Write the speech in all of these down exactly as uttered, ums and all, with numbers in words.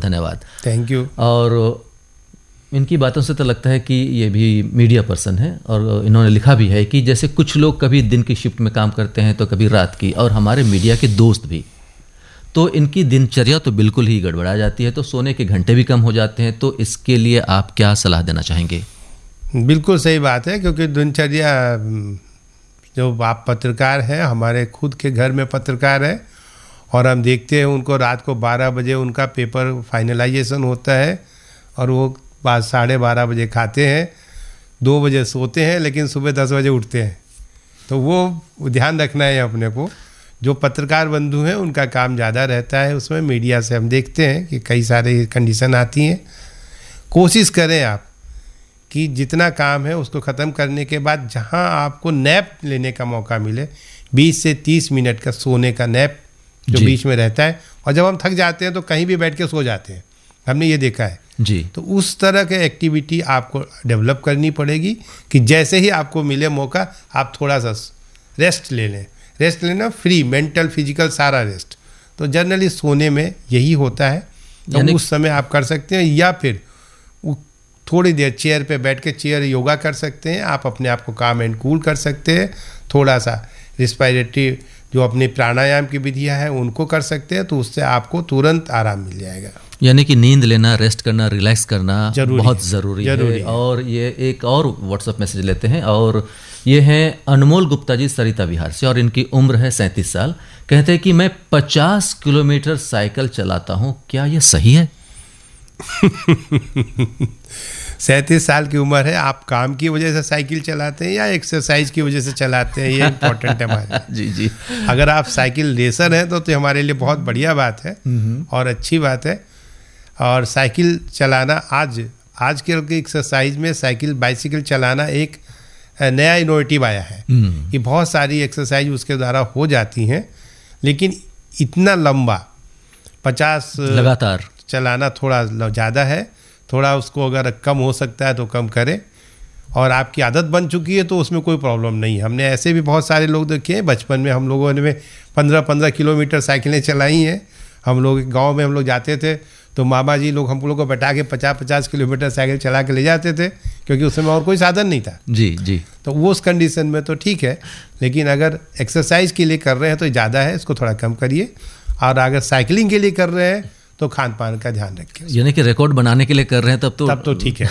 धन्यवाद। Thank you. और इनकी बातों से तो लगता है कि ये भी मीडिया पर्सन है, और इन्होंने लिखा भी है कि जैसे कुछ लोग कभी दिन की शिफ्ट में काम करते हैं तो कभी रात की, और हमारे मीडिया के दोस्त भी, तो इनकी दिनचर्या तो बिल्कुल ही गड़बड़ा जाती है, तो सोने के घंटे भी कम हो जाते हैं। तो इसके लिए आप क्या सलाह देना चाहेंगे? बिल्कुल सही बात है, क्योंकि दिनचर्या, जो आप पत्रकार हैं, हमारे खुद के घर में पत्रकार है, और हम देखते हैं उनको रात को बारह बजे उनका पेपर फाइनलाइजेशन होता है, और वो बाद साढ़े बारह बजे खाते हैं, दो बजे सोते हैं, लेकिन सुबह दस बजे उठते हैं। तो वो ध्यान रखना है अपने को। जो पत्रकार बंधु हैं उनका काम ज़्यादा रहता है उसमें। मीडिया से हम देखते हैं कि कई सारे कंडीशन आती हैं। कोशिश करें आप कि जितना काम है उसको ख़त्म करने के बाद जहां आपको नैप लेने का मौका मिले, बीस से तीस मिनट का सोने का नैप जो बीच में रहता है, और जब हम थक जाते हैं तो कहीं भी बैठ के सो जाते हैं, हमने ये देखा है जी। तो उस तरह के एक्टिविटी आपको डेवलप करनी पड़ेगी कि जैसे ही आपको मिले मौका आप थोड़ा सा रेस्ट ले लें। रेस्ट लेना फ्री, मेंटल फिजिकल सारा रेस्ट। तो जनरली सोने में यही होता है, तो उस समय आप कर सकते हैं, या फिर थोड़ी देर चेयर पे बैठ के चेयर योगा कर सकते हैं। आप अपने आप को काम एंड कूल कर सकते हैं। थोड़ा सा रिस्पायरेटरी जो अपनी प्राणायाम की विधियां हैं उनको कर सकते हैं, तो उससे आपको तुरंत आराम मिल जाएगा। यानी कि नींद लेना, रेस्ट करना, रिलैक्स करना जरूरी बहुत है, ज़रूरी जरूरी है। है। और ये एक और व्हाट्सएप मैसेज लेते हैं, और ये हैं अनमोल गुप्ता जी सरिता विहार से, और इनकी उम्र है सैंतीस साल। कहते हैं कि मैं पचास किलोमीटर साइकिल चलाता हूँ, क्या ये सही है? सैंतीस साल की उम्र है, आप काम की वजह से साइकिल चलाते हैं या एक्सरसाइज की वजह से चलाते हैं, ये इम्पोर्टेंट है हमारे। जी जी। अगर आप साइकिल रेसर हैं तो तो हमारे लिए बहुत बढ़िया बात है और अच्छी बात है। और साइकिल चलाना आज आज के एक्सरसाइज में साइकिल बाइसिकल चलाना एक नया इनोवेटिव आया है कि बहुत सारी एक्सरसाइज उसके द्वारा हो जाती हैं, लेकिन इतना लंबा पचास लगातार चलाना थोड़ा ज़्यादा है। थोड़ा उसको अगर कम हो सकता है तो कम करें, और आपकी आदत बन चुकी है तो उसमें कोई प्रॉब्लम नहीं है। हमने ऐसे भी बहुत सारे लोग देखे हैं, बचपन में हम लोगों ने पंद्रह पंद्रह किलोमीटर साइकिलें चलाई हैं। हम लोग गांव में हम लोग जाते थे तो मामा जी लोग हम लोग को बैठा के पचास पचास किलोमीटर साइकिल चला के ले जाते थे, क्योंकि उस समय और कोई साधन नहीं था। जी जी। तो वो उस कंडीशन में तो ठीक है, लेकिन अगर एक्सरसाइज के लिए कर रहे हैं तो ज़्यादा है, इसको थोड़ा कम करिए। और अगर साइकिलिंग के लिए कर रहे हैं तो खान पान का ध्यान रखिए। यानी कि रिकॉर्ड बनाने के लिए कर रहे हैं तब तो तब तो ठीक है।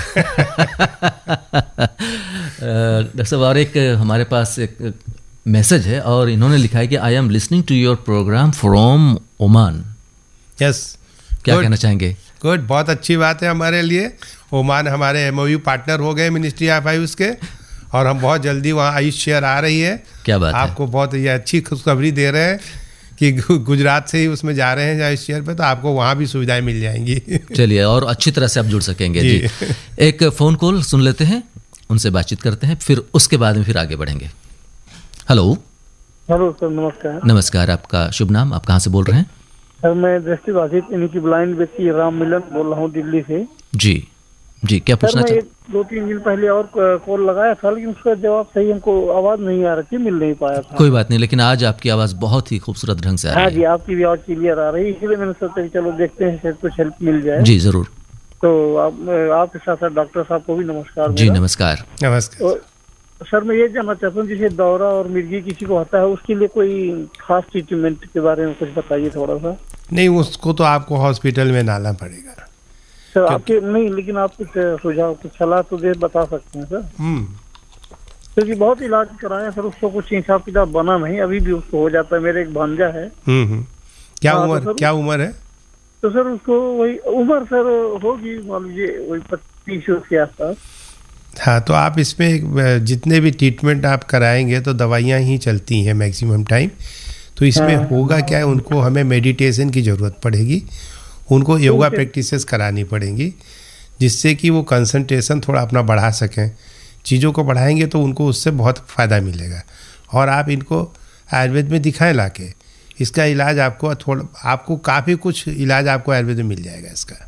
डॉक्टर साहब, और एक हमारे पास एक मैसेज है, और इन्होंने लिखा है कि I am listening to your programme from Oman. Yes, क्या कहना चाहेंगे? गुड, बहुत अच्छी बात है हमारे लिए। ओमान हमारे एमओयू पार्टनर हो गए मिनिस्ट्री ऑफ आयुष के, और हम बहुत जल्दी वहाँ आयुष शेयर आ रही है। क्या बात है, आपको बहुत ये अच्छी खुशखबरी दे रहे हैं कि गुजरात से ही उसमें जा रहे हैं आयुष शेयर पे, तो आपको वहाँ भी सुविधाएं मिल जाएंगी। चलिए, और अच्छी तरह से आप जुड़ सकेंगे जी, जी। एक फ़ोन कॉल सुन लेते हैं, उनसे बातचीत करते हैं, फिर उसके बाद में फिर आगे बढ़ेंगे। हेलो। हेलो सर, नमस्कार। नमस्कार, आपका शुभ नाम, आप कहाँ से बोल रहे हैं? सर मैं दृष्टिबाधित यानी कि ब्लाइंड व्यक्ति राम मिलन बोल रहा हूँ दिल्ली से। जी जी, क्या पूछना चाहते हैं? दो तीन दिन पहले और कॉल लगाया था, लेकिन उसका जवाब सही हमको आवाज नहीं आ रही थी, मिल नहीं पाया था। कोई बात नहीं, लेकिन आज आपकी आवाज बहुत ही खूबसूरत ढंग से आ रही है। हाँ जी, आपकी भी आवाज क्लियर आ रही है, इसलिए मैंने सोचा कि चलो देखते हैं शायद कुछ हेल्प मिल जाए। जी जरूर। तो आप आपके साथ साथ डॉक्टर साहब को भी नमस्कार। जी नमस्कार। नमस्कार सर, मैं ये जानना चाहता हूँ, जैसे दौरा और मिर्गी किसी को होता है, उसके लिए कोई खास ट्रीटमेंट के बारे में कुछ बताइए थोड़ा सा। नहीं, उसको तो आपको हॉस्पिटल में लाना पड़ेगा सर। आपके नहीं, लेकिन आप कुछ सुझाव कुछ सलाह तो दे बता सकते हैं सर, क्योंकि बहुत इलाज कराया सर, उसको कुछ हिसाब किताब बना नहीं, अभी भी उसको हो जाता है। मेरे एक भांजा है। क्या उम्र क्या उम्र है? तो सर उसको वही उम्र सर होगी मान लीजिए वही पच्चीस के आसपास। हाँ, तो आप इसमें जितने भी ट्रीटमेंट आप कराएंगे तो दवाइयाँ ही चलती हैं मैक्सिमम टाइम। तो इसमें हाँ, होगा क्या है, उनको हमें मेडिटेशन की ज़रूरत पड़ेगी, उनको योगा प्रैक्टिसेस करानी पड़ेंगी, जिससे कि वो कंसंट्रेशन थोड़ा अपना बढ़ा सकें। चीज़ों को बढ़ाएंगे तो उनको उससे बहुत फ़ायदा मिलेगा। और आप इनको आयुर्वेद में दिखाएं लाके, इसका इलाज आपको थोड़ा आपको काफ़ी कुछ इलाज आपको आयुर्वेद में मिल जाएगा इसका।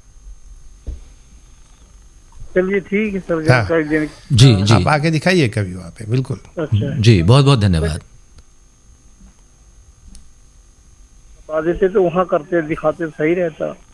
चलिए ठीक है सर। हाँ, जी जी, आप आके दिखाइए कभी वहाँ पे। बिल्कुल। अच्छा जी, बहुत बहुत धन्यवाद। देते तो वहाँ करते दिखाते सही रहता।